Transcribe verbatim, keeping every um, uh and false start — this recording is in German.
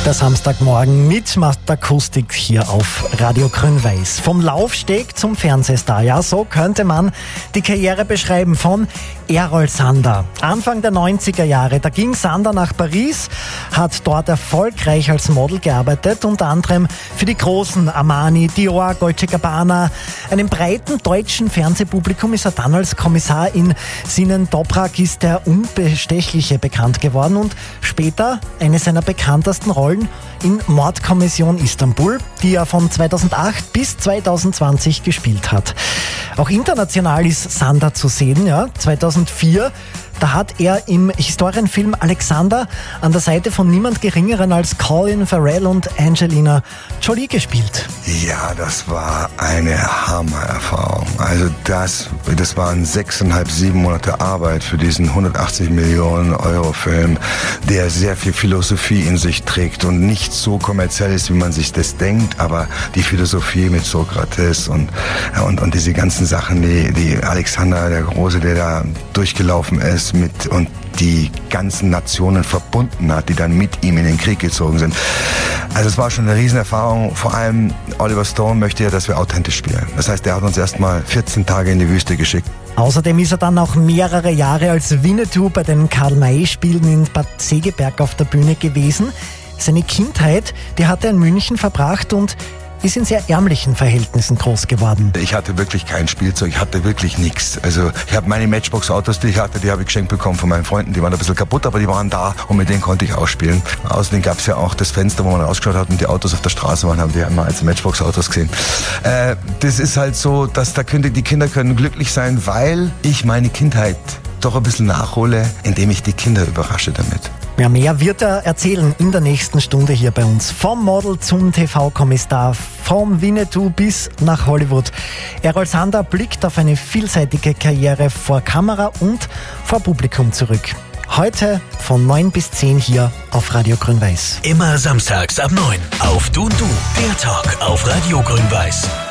Der Samstagmorgen mit Akustik hier auf Radio Grün-Weiß. Vom Laufsteg zum Fernsehstar. Ja, so könnte man die Karriere beschreiben von Errol Sander. Anfang der neunziger Jahre, da ging Sander nach Paris, hat dort erfolgreich als Model gearbeitet, unter anderem für die großen Armani, Dior, Dolce Gabbana. Einem breiten deutschen Fernsehpublikum ist er dann als Kommissar in Sinan Toprak ist der Unbestechliche bekannt geworden und später eine seiner bekanntesten Rollen in Mordkommission Istanbul, die er von zweitausendacht bis zweitausendzwanzig gespielt hat. Auch international ist Sander zu sehen. Ja. zweitausendvier, da hat er im Historienfilm Alexander an der Seite von niemand Geringeren als Colin Farrell und Angelina Jolie gespielt. Ja, das war eine Hammererfahrung. Also das, das waren sechseinhalb, sieben Monate Arbeit für diesen hundertachtzig Millionen Euro Film, der sehr viel Philosophie in sich trägt und nicht so kommerziell ist, wie man sich das denkt, aber die Philosophie mit Sokrates und, und, und diese ganzen Sachen, die, die Alexander der Große, der da durchgelaufen ist mit und die ganzen Nationen verbunden hat, die dann mit ihm in den Krieg gezogen sind. Also es war schon eine Riesenerfahrung. Vor allem Oliver Stone möchte ja, dass wir authentisch spielen. Das heißt, er hat uns erstmal vierzehn Tage in die Wüste geschickt. Außerdem ist er dann auch mehrere Jahre als Winnetou bei den Karl-May-Spielen in Bad Segeberg auf der Bühne gewesen. Seine Kindheit, die hat er in München verbracht und ist in sehr ärmlichen Verhältnissen groß geworden. Ich hatte wirklich kein Spielzeug, ich hatte wirklich nichts. Also ich habe meine Matchbox-Autos, die ich hatte, die habe ich geschenkt bekommen von meinen Freunden. Die waren ein bisschen kaputt, aber die waren da und mit denen konnte ich auch spielen. Außerdem gab es ja auch das Fenster, wo man rausgeschaut hat und die Autos auf der Straße waren, haben die einmal als Matchbox-Autos gesehen. Äh, das ist halt so, dass da können, die Kinder können glücklich sein, weil ich meine Kindheit doch ein bisschen nachhole, indem ich die Kinder überrasche damit. Ja, mehr wird er erzählen in der nächsten Stunde hier bei uns. Vom Model zum T V-Kommissar, vom Winnetou bis nach Hollywood. Errol Sander blickt auf eine vielseitige Karriere vor Kamera und vor Publikum zurück. Heute von neun bis zehn hier auf Radio Grün-Weiß. Immer samstags ab neun auf Du und Du, der Talk auf Radio Grün-Weiß.